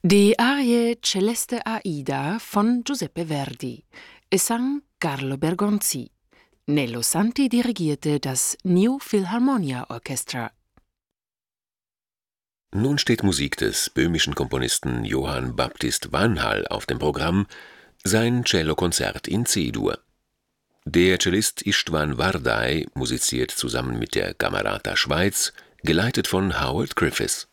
Die Arie Celeste Aida von Giuseppe Verdi. Es sang Carlo Bergonzi. Nello Santi dirigierte das New Philharmonia Orchestra. Nun steht Musik des böhmischen Komponisten Johann Baptist Vanhal auf dem Programm, sein Cellokonzert in C-Dur. Der Cellist Istvan Vardai musiziert zusammen mit der Camerata Schweiz, geleitet von Howard Griffiths.